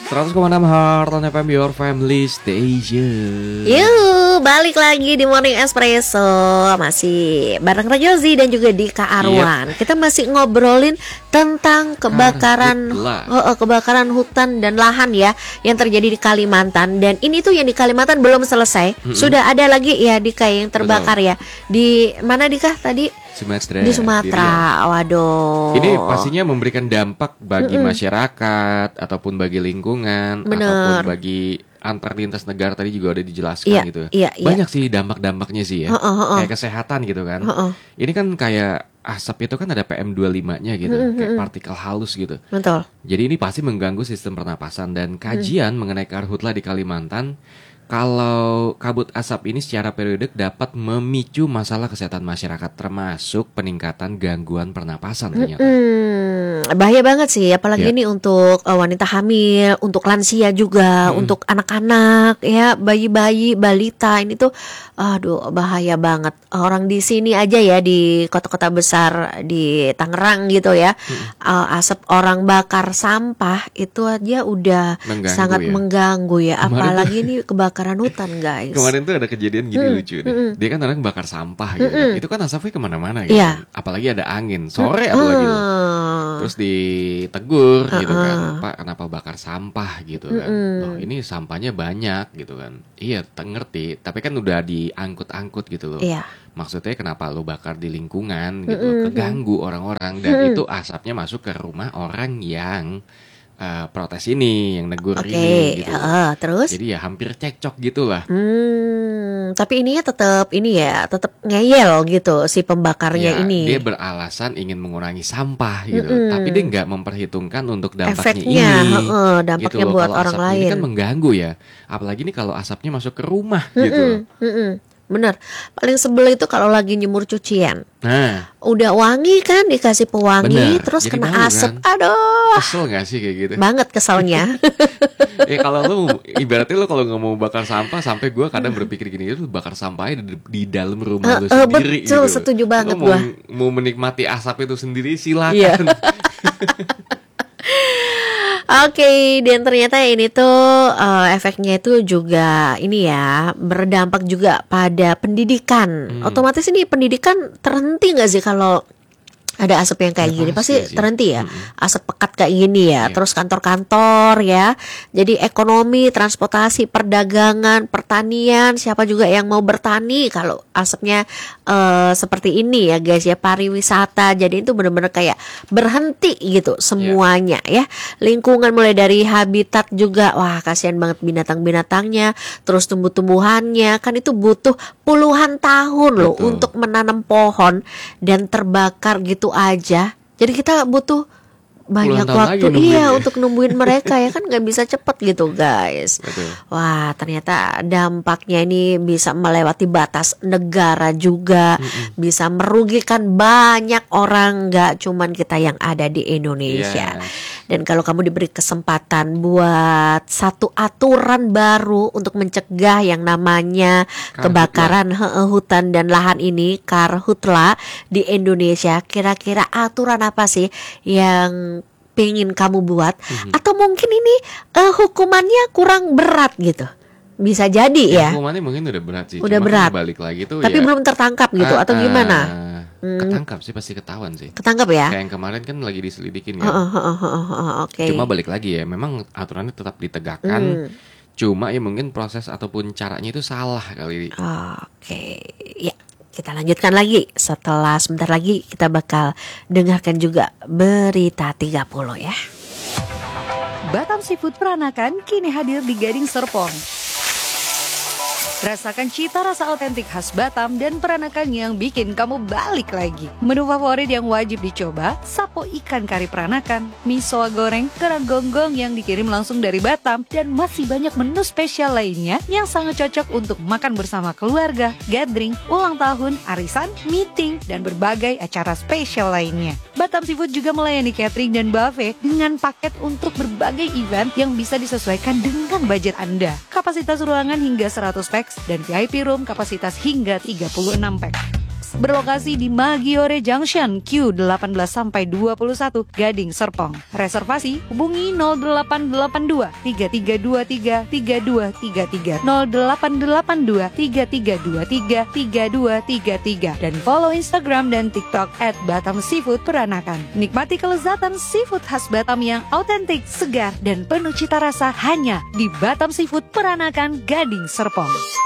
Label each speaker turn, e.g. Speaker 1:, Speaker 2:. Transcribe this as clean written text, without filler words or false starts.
Speaker 1: 100,6 Heart on FM, your family station.
Speaker 2: Yuk, balik lagi di Morning Espresso. Masih bareng Rajozi dan juga Dika Arwan. Kita masih ngobrolin tentang kebakaran kebakaran hutan dan lahan ya, yang terjadi di Kalimantan. Dan ini tuh yang di Kalimantan belum selesai. Sudah ada lagi ya Dika yang terbakar. Betul. Ya. Di mana Dika tadi? Di Sumatera. Waduh.
Speaker 1: Ini pastinya memberikan dampak bagi masyarakat ataupun bagi lingkungan. Ataupun bagi antar lintas negara, tadi juga udah dijelaskan gitu. Banyak sih dampak-dampaknya sih ya. Kayak kesehatan gitu kan. Ini kan kayak asap itu kan ada PM2,5-nya gitu, kayak partikel halus gitu.
Speaker 2: Betul.
Speaker 1: Jadi ini pasti mengganggu sistem pernapasan. Dan kajian mengenai karhutla di Kalimantan, kalau kabut asap ini secara periodik dapat memicu masalah kesehatan masyarakat, termasuk peningkatan gangguan pernapasan ternyata.
Speaker 2: Bahaya banget sih, apalagi ini untuk wanita hamil, untuk lansia juga, untuk anak-anak ya, bayi-bayi, balita. Ini tuh aduh bahaya banget. Orang di sini aja ya, di kota-kota besar di Tangerang gitu ya, asap orang bakar sampah itu aja udah sangat mengganggu ya. Apalagi ini kebakaran hutan guys.
Speaker 1: Kemarin tuh ada kejadian gini lucu nih. Dia kan orang bakar sampah gitu kan. Itu kan asapnya kemana-mana gitu. Apalagi ada angin sore apalagi gitu. Terus ditegur gitu kan, Pak kenapa bakar sampah gitu kan. Loh ini sampahnya banyak gitu kan. Iya ngerti, tapi kan udah diangkut-angkut gitu loh. Maksudnya kenapa lo bakar di lingkungan gitu loh, keganggu orang-orang. Dan itu asapnya masuk ke rumah orang yang protes ini, yang negur ini gitu.
Speaker 2: Terus?
Speaker 1: Jadi ya hampir cekcok gitu lah.
Speaker 2: Tapi ininya tetap ngeyel gitu si pembakarnya ini.
Speaker 1: Dia beralasan ingin mengurangi sampah gitu, tapi dia nggak memperhitungkan untuk dampaknya
Speaker 2: efeknya,
Speaker 1: ini.
Speaker 2: dampaknya
Speaker 1: gitu.
Speaker 2: Buat
Speaker 1: kalau
Speaker 2: orang lain.
Speaker 1: Ini kan mengganggu ya, apalagi nih kalau asapnya masuk ke rumah gitu.
Speaker 2: Bener, paling sebel itu kalau lagi nyemur cucian.
Speaker 1: Nah,
Speaker 2: udah wangi kan, dikasih pewangi, terus jadi kena asap, kan? Aduh.
Speaker 1: Kesel gak sih kayak gitu?
Speaker 2: Banget keselnya.
Speaker 1: Kalau lu, ibaratnya lu kalau nggak mau bakar sampah, sampai gue kadang berpikir gini, lu bakar sampahnya di dalam rumah lu sendiri.
Speaker 2: Betul,
Speaker 1: gitu.
Speaker 2: setuju banget
Speaker 1: gue.
Speaker 2: Mau
Speaker 1: menikmati asap itu sendiri, silakan.
Speaker 2: Oke, dan ternyata ini tuh efeknya itu juga ini ya, berdampak juga pada pendidikan. Otomatis ini pendidikan terhenti nggak sih kalau ada asap yang kayak gini? Pasti terhenti ya. Asap pekat kayak gini ya. Terus kantor-kantor ya. Jadi ekonomi, transportasi, perdagangan, pertanian, siapa juga yang mau bertani kalau asapnya seperti ini ya guys ya, pariwisata. Jadi itu benar-benar kayak berhenti gitu semuanya ya. Lingkungan mulai dari habitat juga, wah kasihan banget binatang-binatangnya, terus tumbuh-tumbuhannya, kan itu butuh puluhan tahun loh untuk menanam pohon dan terbakar gitu aja. Jadi kita butuh banyak waktu untuk nungguin mereka ya kan, nggak bisa cepet gitu guys. Wah ternyata dampaknya ini bisa melewati batas negara juga, bisa merugikan banyak orang, nggak cuman kita yang ada di Indonesia. Dan kalau kamu diberi kesempatan buat satu aturan baru untuk mencegah yang namanya kebakaran hutan dan lahan ini, karhutla di Indonesia, kira-kira aturan apa sih yang pengen kamu buat? Atau mungkin ini hukumannya kurang berat gitu? Bisa jadi ya.
Speaker 1: Hukumannya mungkin udah berat sih.
Speaker 2: Udah berat.
Speaker 1: Balik lagi tuh
Speaker 2: tapi belum tertangkap gitu atau gimana?
Speaker 1: Ketangkap sih, pasti ketahuan sih.
Speaker 2: Ketangkap ya?
Speaker 1: Kayak yang kemarin kan lagi diselidikin kan. Cuma balik lagi ya, memang aturannya tetap ditegakkan. Cuma ya mungkin proses ataupun caranya itu salah kali.
Speaker 2: Ya. Kita lanjutkan lagi setelah sebentar lagi kita bakal dengarkan juga berita 30 ya.
Speaker 3: Batam Seafood Peranakan kini hadir di Gading Serpong. Rasakan cita rasa otentik khas Batam dan peranakan yang bikin kamu balik lagi. Menu favorit yang wajib dicoba, sapo ikan kari peranakan, miso goreng, kerang gonggong yang dikirim langsung dari Batam, dan masih banyak menu spesial lainnya yang sangat cocok untuk makan bersama keluarga, gathering, ulang tahun, arisan, meeting, dan berbagai acara spesial lainnya. Batam Seafood juga melayani catering dan buffet dengan paket untuk berbagai event yang bisa disesuaikan dengan budget Anda. Kapasitas ruangan hingga 100 pack dan VIP room kapasitas hingga 36 pack. Deluxe berlokasi di Maggiore Junction Q18-21 Gading Serpong. Reservasi hubungi 0882 3323 3233 0882 3323 3233 dan follow Instagram dan TikTok @Batam Seafood Peranakan. Nikmati kelezatan seafood khas Batam yang autentik, segar dan penuh cita rasa hanya di Batam Seafood Peranakan Gading Serpong.